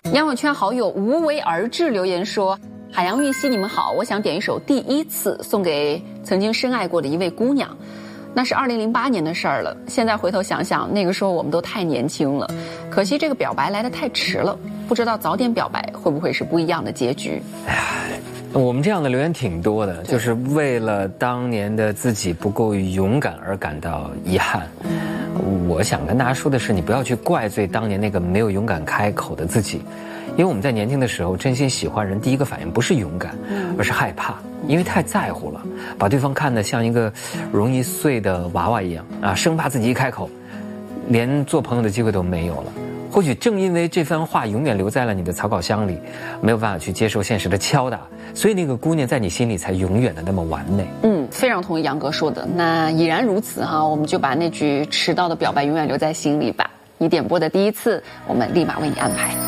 杨友圈好友无为而治留言说：“海洋玉溪，你们好，我想点一首《第一次》送给曾经深爱过的一位姑娘。那是2008年的事儿了，现在回头想想，那个时候我们都太年轻了，可惜这个表白来得太迟了，不知道早点表白会不会是不一样的结局。” 哎呀，我们这样的留言挺多的，就是为了当年的自己不够勇敢而感到遗憾。我想跟大家说的是，你不要去怪罪当年那个没有勇敢开口的自己，因为我们在年轻的时候真心喜欢人，第一个反应不是勇敢，而是害怕，因为太在乎了，把对方看得像一个容易碎的娃娃一样啊，生怕自己一开口，连做朋友的机会都没有了。或许正因为这番话永远留在了你的草稿箱里，没有办法去接受现实的敲打，所以那个姑娘在你心里才永远的那么完美。 非常同意杨哥说的。那已然如此哈，我们就把那句迟到的表白永远留在心里吧。你点播的第一次，我们立马为你安排。